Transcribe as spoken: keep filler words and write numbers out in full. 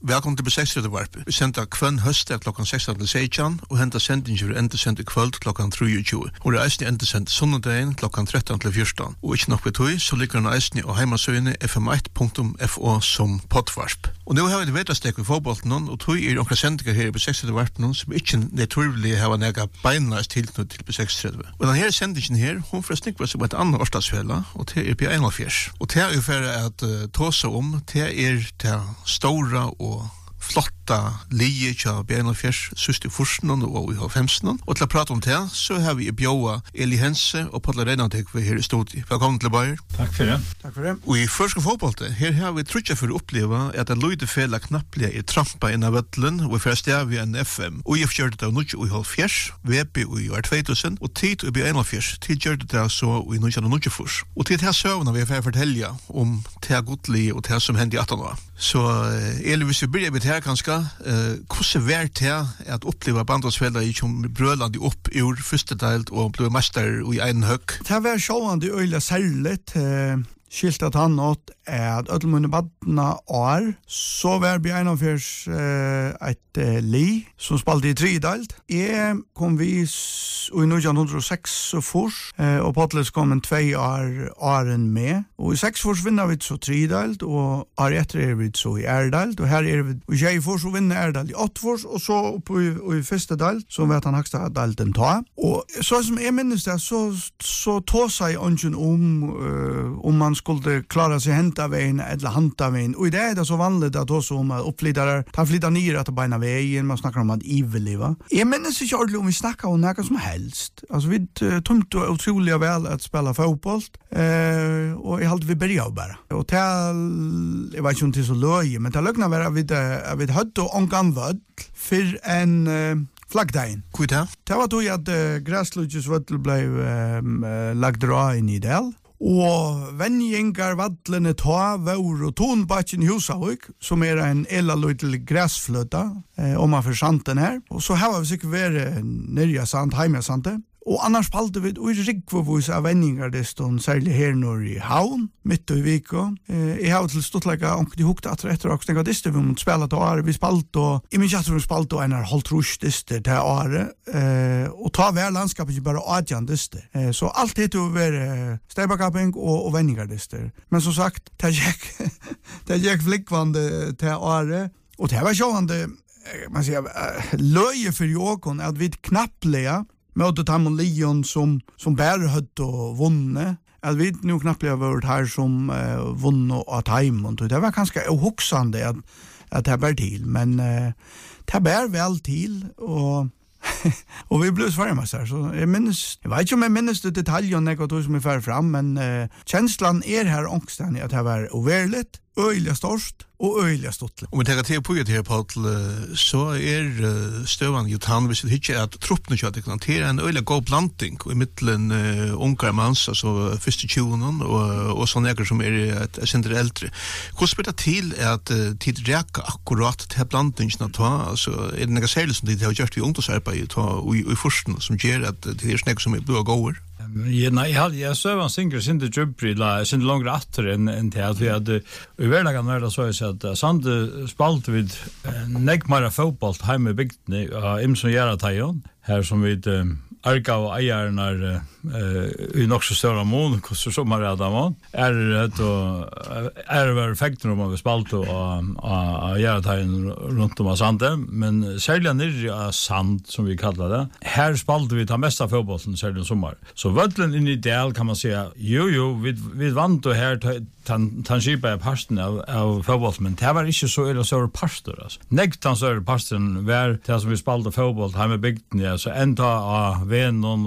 Velkommen til B seks varp. Vi sender kvann høst klokkan seks til seks og henter sendinger enda sendt kvöld klokkan tre og tjue. Og det er eisne enda sendt sundagen klokkan tretten til fjorten. Og ikke nok ved tog, så ligger den eisne og heimasøyene f m eitt punktum f o som poddvarp. Og nå har vi det vedastek ved fotbollen, og tog er omkring sendinger her i B seks varp som ikke naturlig har nega beinleis tilknytt til B seks. Og denne sendingen her, hun får snikva seg på et annet årstadsfella, og det er P einogfjørs. Og det er jo for at uh, tåse om, det er det stora og flotta lie tja B einogfjørs syste forsen og i halvfemsen. Og til å prate om det, så har vi bjåa Eli Hense og Paula Reinatek ved her i studiet. Velkommen til Bayer. Takk for det. Takk for det. Og i første fotbollet, her har vi trutja for å oppleve at det løyde fela knappliga er trampa inn av vettelen, og i første av vi en F M. Og jeg gjør det av nukje og i halvfjørs, V P og i år to tusen, og tid og B einogfjørs, tid gjør det så og i nukje og nukje fors. Og til det søvna vi får fortelle om det godlige og det som hendte i atten år. Så Eli, hvis vi begynner med det her kanskje, uh, hvordan er det at oppleve bandåsfeller i som brølande opp ur første del og ble mester i en høgg? Det var sjående øyla særligt, uh, skilt at han åt at ødelmunne badna år, så var vi einogfjørs uh, et uh, li som spalte i tredelt. Jeg kom vi i nitton oh seks fors, uh, og Potles kom en tvei år åren med. Og i seks fors vinner vi så tredelt, og år etter er vi så i erdelt, og her er vi i tjei fors og vinner erdelt i åtte fors, og så oppe i, i første delt, så vet han haksta delten ta. Og så som jeg minnes det, så, så tog seg ønsken om, uh, om man skulle klara seg henta veien eller hanta veien. Og i det er det så vanligt at også om at oppflytare tar flytta nyer at beina veien, man snakker om at iveliva. Jeg minnes ikke ordentlig om vi snakker om noe som helst. Altså vi uh, tømte utrolig vel at spela fotboll, uh, og jeg halte vi berja bare. Og til, jeg vet ikke om til så løy, men til løgna var at vi, uh, vi hadde omgang vødd for en uh, flaggdagen. Hvor er det? Det var då at uh, græsludjes vøddel ble um, uh, lagt dra inn i del. Og vennjengar vadlene ta vår og tonbakken i Husavik, som er en elaløytel græsfløta eh, om man for santen her. Og så har vi sikkert vært nirja sant, heimja sante. Og annars palte vi ui rikvåvis av venningar deston, særlig her når i Havn, mitt og i Viko. Eh, jeg har til stortleika omkring de hukta etter etter og snakka dister vi måtte spela til året. Vi spalte og, i min kjatter vi spalte og en har holdt rus dister til året. Eh, og ta hver landskap ikke bare adjan dister. Eh, så alt heter jo være steibakapping og, og venningar dister. Men som sagt, det gikk, det gikk flikkvande til året. Og det var sjåvande, man sier, løye for jåkon at vi knapplega møte Tamon Leon som, som bare høtt og vunne. At vi nu knappt har vært her som uh, vunne av Tamon. Det var ganske uhuksande at, at det bare til. Men uh, det bare vel til, og og vi blev svarmet her, så jeg minnes, jeg vet ikke om jeg minnes det detaljen jeg som er ferdig fram, men uh, kjenslan er her ångsten at det var uverligt, øyelig størst og øyelig ståttle. Om vi tenker til på det her, Paul, så er støvan jo tann, hvis det ikke er at truppene kjøttet, det er en øyelig god blanding i middelen uh, ungar mans, altså første tjuven, og, og sånne eger som er et sender eldre. Hvordan spør det til at uh, tid reker akkurat til blandingen å ta, altså er det noe særlig som de har gjort i ungdomsarbeid og i, i forsten, som gjør at det er snakk som er blå og gåer? Ja, nei, jeg hadde, jeg søv han synger sinde djubri, la sinde langre atter enn en til at vi hadde, i hverdagen var det så jeg at Sande spalte vid negmara fotboll heim i bygdene av Imson Gjeratejon, her som vi arga og eieren er i nokså større mån, hvordan som er det mån, er det er det fekten om at vi spalte av Gjeratejon rundt om av Sande, men særlig nirri av Sand, som vi kallar det, her spalte vi ta mest av fotbollen særlig om sommer. Så vødlen inn i del kan man säga, jo jo, vi, vi vant og her tanskipa er parsten av, av fotboll, men det var ikke så illa større parster. Altså. Negtan større parsten var det som vi spalte fotboll hjemme i bygden, ja, så enda av venon